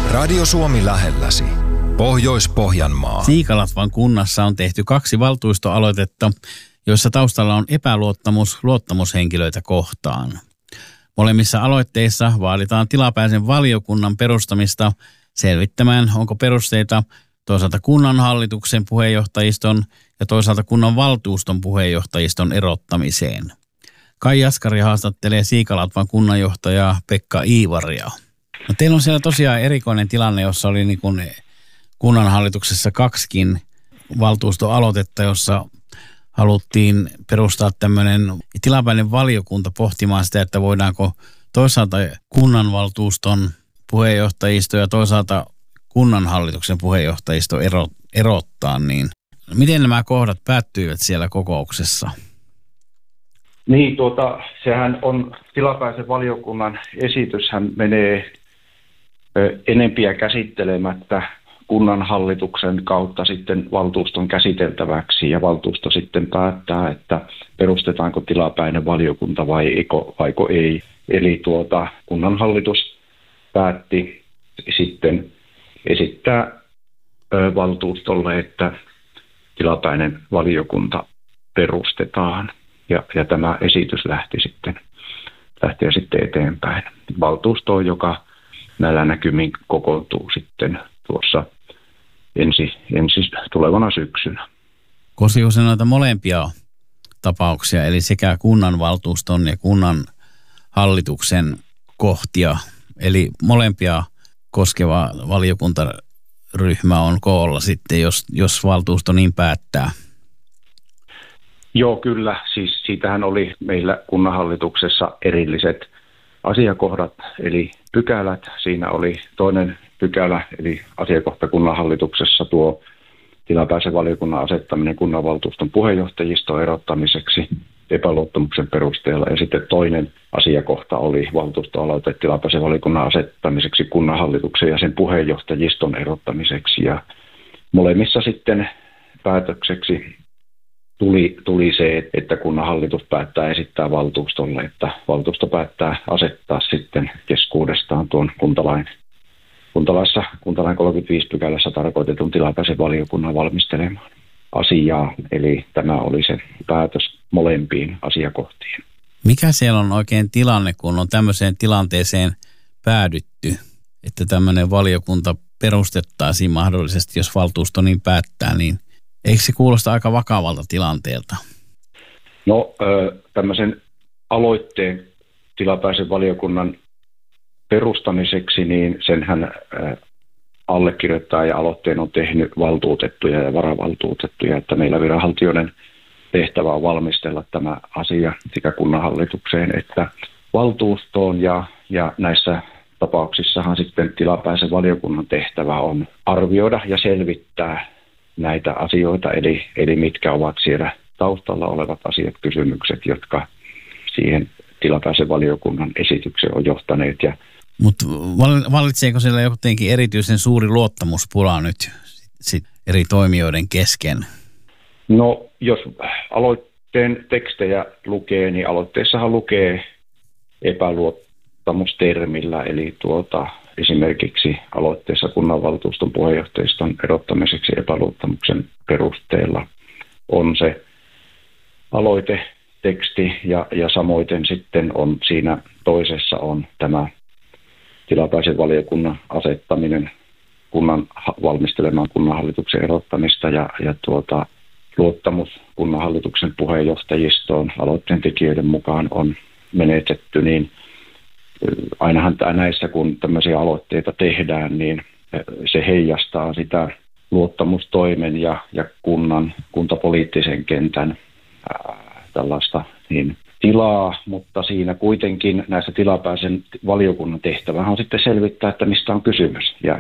Radio Suomi lähelläsi. Pohjois-Pohjanmaa. Siikalatvan kunnassa on tehty 2 valtuustoaloitetta, joissa taustalla on epäluottamus luottamushenkilöitä kohtaan. Molemmissa aloitteissa vaaditaan tilapäisen valiokunnan perustamista selvittämään, onko perusteita toisaalta kunnanhallituksen puheenjohtajiston ja toisaalta kunnan valtuuston puheenjohtajiston erottamiseen. Kai Jaskari haastattelee Siikalatvan kunnanjohtajaa Pekka Iivaria. No, teillä on siellä tosiaan erikoinen tilanne, jossa oli niin kuin kunnanhallituksessa 2 valtuustoaloitetta, jossa haluttiin perustaa tämmöinen tilapäinen valiokunta pohtimaan sitä, että voidaanko toisaalta kunnanvaltuuston puheenjohtajisto ja toisaalta kunnanhallituksen puheenjohtajisto erottaa. Niin miten nämä kohdat päättyivät siellä kokouksessa? Niin, sehän on tilapäisen valiokunnan esityshän menee enempiä käsittelemättä kunnanhallituksen kautta sitten valtuuston käsiteltäväksi, ja valtuusto sitten päättää, että perustetaanko tilapäinen valiokunta vaiko ei. Eli kunnanhallitus päätti sitten esittää valtuustolle, että tilapäinen valiokunta perustetaan, ja tämä esitys lähti sitten eteenpäin valtuustoon, joka näillä näkymin kokoontuu sitten tuossa ensi tulevana syksynä. Koskiko se noita molempia tapauksia, eli sekä kunnanvaltuuston ja kunnan hallituksen kohtia, eli molempia koskeva valiokuntaryhmä on koolla sitten, jos valtuusto niin päättää? Joo, kyllä. Siis siitähän oli meillä kunnanhallituksessa erilliset asiakohdat, eli pykälät. Siinä oli toinen pykälä, eli asiakohta kunnanhallituksessa tuo tilapäisen valiokunnan asettaminen kunnanvaltuuston puheenjohtajistoon erottamiseksi epäluottamuksen perusteella. Ja sitten toinen asiakohta oli valtuustoaloite tilapäisen valiokunnan asettamiseksi kunnanhallituksen ja sen puheenjohtajiston erottamiseksi. Ja molemmissa sitten päätökseksi tuli se, että kunnanhallitus päättää esittää valtuustolle, että valtuusto päättää asettaa sitten keskuudestaan tuon kuntalain 35 pykälässä tarkoitetun tilapäisen valiokunnan valmistelemaan asiaa. Eli tämä oli se päätös molempiin asiakohtiin. Mikä siellä on oikein tilanne, kun on tämmöiseen tilanteeseen päädytty, että tämmöinen valiokunta perustettaisiin mahdollisesti, jos valtuusto niin päättää, niin eikö se kuulosta aika vakavalta tilanteelta? No, tämmöisen aloitteen tilapäisen valiokunnan perustamiseksi, niin senhän allekirjoittaa ja aloitteen on tehnyt valtuutettuja ja varavaltuutettuja, että meillä viranhaltijoiden tehtävä on valmistella tämä asia sekä kunnanhallitukseen että valtuustoon, ja näissä tapauksissahan sitten tilapäisen valiokunnan tehtävä on arvioida ja selvittää näitä asioita, eli mitkä ovat siellä taustalla olevat asiat, kysymykset, jotka siihen tilapäisen valiokunnan esitykseen on johtaneet. Mutta vallitseeko siellä jotenkin erityisen suuri luottamuspula nyt eri toimijoiden kesken? No, jos aloitteen tekstejä lukee, niin aloitteessahan lukee epäluottamustermillä, eli esimerkiksi aloitteessa kunnanvaltuuston puheenjohtajiston erottamiseksi epäluottamuksen perusteella on se aloiteteksti, ja samoiten sitten on siinä toisessa on tämä tilapäisen valiokunnan asettaminen kunnan valmistelemaan kunnanhallituksen erottamista ja luottamus kunnanhallituksen puheenjohtajistoon aloitteen tekijöiden mukaan on menetetty, niin ainahan näissä, kun tämmöisiä aloitteita tehdään, niin se heijastaa sitä luottamustoimen ja kuntapoliittisen kentän tällaista niin tilaa, mutta siinä kuitenkin näissä tilapäisen valiokunnan tehtävähän on sitten selvittää, että mistä on kysymys. Ja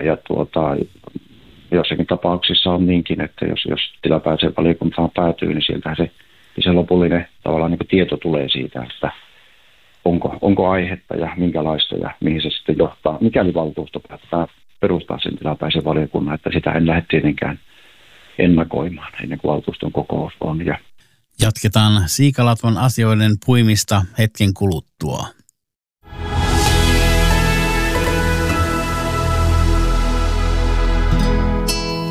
jossakin tapauksissa on niinkin, että jos tilapäisen valiokuntaan päätyy, niin sieltä se lopullinen tavallaan niin kuin tieto tulee siitä, että onko aihetta ja minkälaista ja mihin se sitten johtaa. Mikäli valtuusto päättää perustaa sen tilapäisen valiokunnan, että sitä en lähde tietenkään ennakoimaan ennen kuin valtuuston kokous on. Jatketaan Siikalatvan asioiden puimista hetken kuluttua.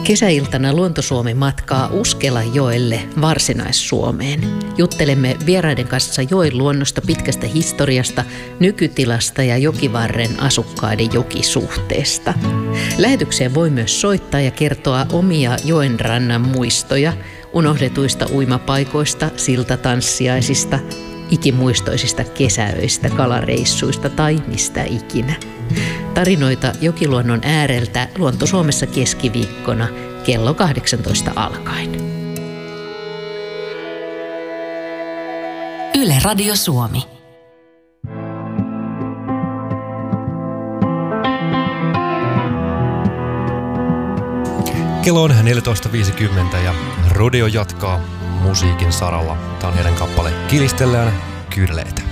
Kesäiltana Luontosuomi matkaa Uskelajoelle Varsinais-Suomeen. Juttelemme vieraiden kanssa joen luonnosta, pitkästä historiasta, nykytilasta ja jokivarren asukkaiden jokisuhteesta. Lähetykseen voi myös soittaa ja kertoa omia joenrannan muistoja, unohdetuista uimapaikoista, siltatanssiaisista, ikimuistoisista kesäöistä, kalareissuista tai mistä ikinä. Tarinoita jokiluonnon ääreltä Luonto-Suomessa keskiviikkona kello 18 alkaen. Yle Radio Suomi. Kello on 14.50 ja Rodeo jatkaa musiikin saralla. Tämä on heidän kappale Kilistellään kyydeleitä.